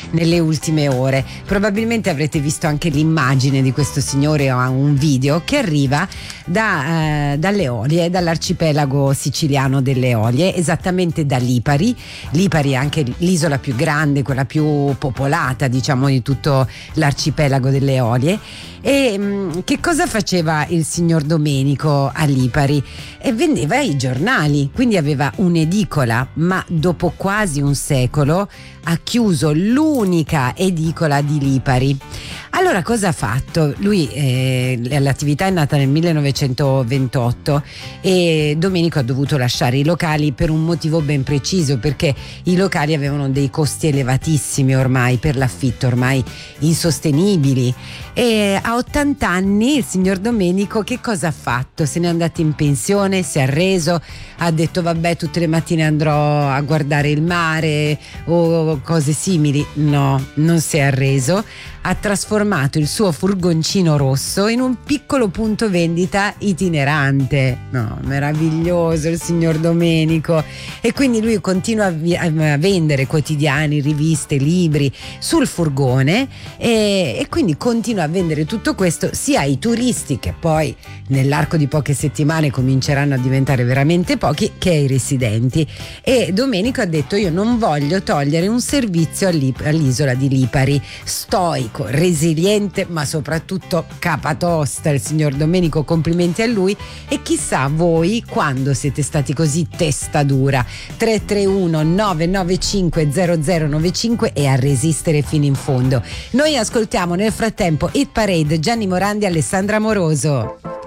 nelle ultime ore. Probabilmente avrete visto anche l'immagine di questo signore o un video che arriva dalle Eolie, dall'arcipelago siciliano delle Eolie, esattamente da Lipari. Lipari è anche l'isola più grande, quella più popolata, diciamo, di tutto l'arcipelago delle Eolie. E che cosa faceva il signor Domenico a Lipari? E vendeva i giornali, quindi aveva un'edicola, ma dopo quasi un secolo ha chiuso l'unica edicola di Lipari. Allora cosa ha fatto? Lui l'attività è nata nel 1928 e Domenico ha dovuto lasciare i locali per un motivo ben preciso, perché i locali avevano dei costi elevatissimi ormai per l'affitto, ormai insostenibili. E a 80 anni il signor Domenico che cosa ha fatto? Se n'è andato in pensione, si è arreso, ha detto vabbè, tutte le mattine andrò a guardare il mare o cose simili. No, non si è arreso, ha trasformato il suo furgoncino rosso in un piccolo punto vendita itinerante. No, meraviglioso il signor Domenico. E quindi lui continua a vendere quotidiani, riviste, libri sul furgone e quindi continua a vendere tutto questo sia ai turisti, che poi nell'arco di poche settimane cominceranno a diventare veramente pochi, che ai residenti. E Domenico ha detto: io non voglio togliere un servizio all'isola di Lipari. Stoico, resiliente, ma soprattutto capatosta il signor Domenico, complimenti a lui. E chissà voi quando siete stati così testa dura. 331 995 0095 e a resistere fino in fondo. Noi ascoltiamo nel frattempo Hit Parade, Gianni Morandi e Alessandra Moroso.